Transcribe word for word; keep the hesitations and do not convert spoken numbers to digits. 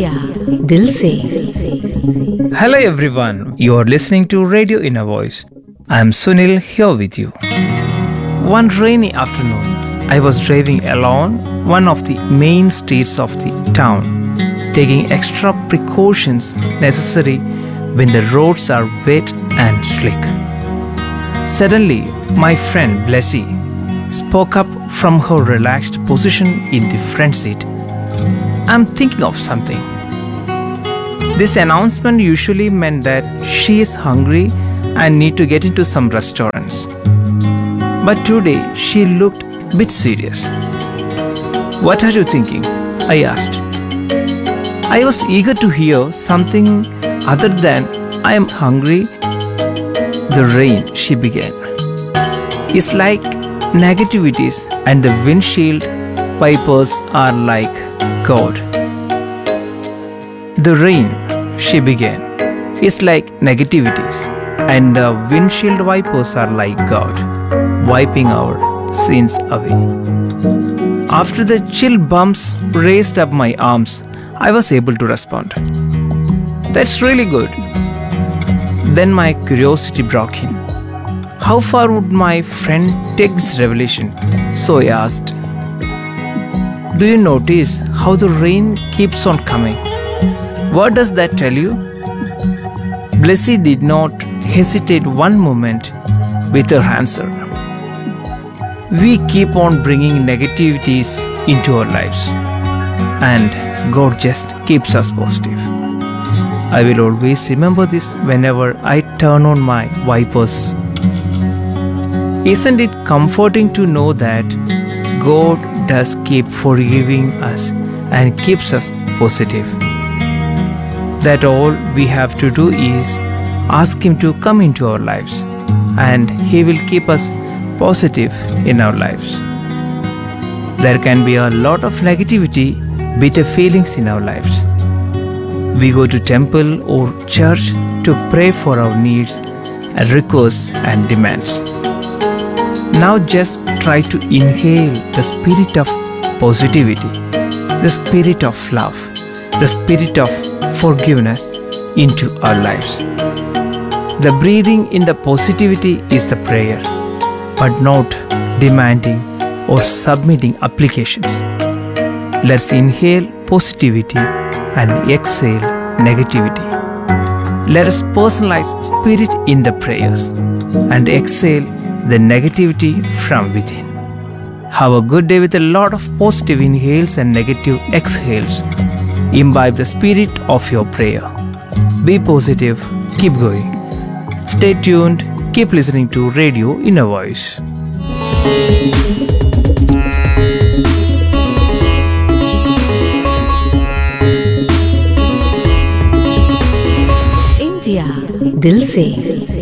India दिल से। Hello everyone, you are listening to Radio Inner Voice. I am Sunil here with you. One rainy afternoon, I was driving along one of the main streets of the town, taking extra precautions necessary when the roads are wet and slick. Suddenly, my friend Blessy spoke up from her relaxed position in the front seat. I'm thinking of something. This announcement usually meant that she is hungry and need to get into some restaurants. But today she looked a bit serious. What are you thinking? I asked. I was eager to hear something other than I am hungry. The rain, she began, is like negativities and the windshield wipers are like God. The rain, she began, is like negativities and the windshield wipers are like God, wiping our sins away. After the chill bumps raised up my arms, I was able to respond. That's really good. Then my curiosity broke in. How far would my friend take this revelation? So I asked, do you notice how the rain keeps on coming? What does that tell you? Blessy did not hesitate one moment with her answer. We keep on bringing negativities into our lives, and God just keeps us positive. I will always remember this whenever I turn on my wipers. Isn't it comforting to know that God does keep forgiving us and keeps us positive? That all we have to do is ask Him to come into our lives, and He will keep us positive in our lives. There can be a lot of negativity, bitter feelings in our lives. We go to temple or church to pray for our needs and requests and demands. Now just try to inhale the spirit of positivity, the spirit of love, the spirit of forgiveness into our lives. The breathing in the positivity is the prayer, but not demanding or submitting applications. Let's inhale positivity and exhale negativity. Let us personalize spirit in the prayers and exhale the negativity from within. Have a good day with a lot of positive inhales and negative exhales. Imbibe the spirit of your prayer. Be positive, keep going. Stay tuned, keep listening to Radio Inner Voice. India दिल से।